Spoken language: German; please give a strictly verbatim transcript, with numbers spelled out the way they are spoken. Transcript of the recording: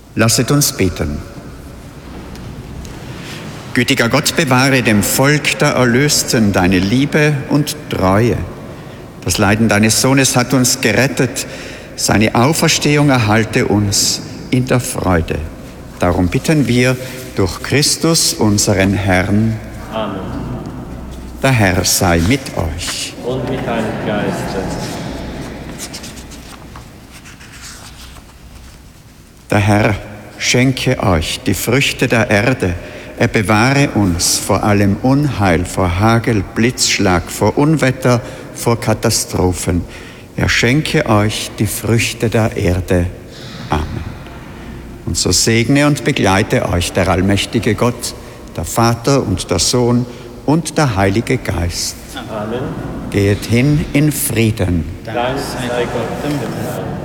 Lasset uns beten. Gütiger Gott, bewahre dem Volk der Erlösten deine Liebe und Treue. Das Leiden deines Sohnes hat uns gerettet, seine Auferstehung erhalte uns in der Freude. Darum bitten wir durch Christus, unseren Herrn. Amen. Der Herr sei mit euch. Und mit deinem Geiste. Der Herr schenke euch die Früchte der Erde. Er bewahre uns vor allem Unheil, vor Hagel, Blitzschlag, vor Unwetter, vor Katastrophen. Er schenke euch die Früchte der Erde. Amen. Und so segne und begleite euch der allmächtige Gott, der Vater und der Sohn und der Heilige Geist. Amen. Geht hin in Frieden. Dank sei Gott im Himmel.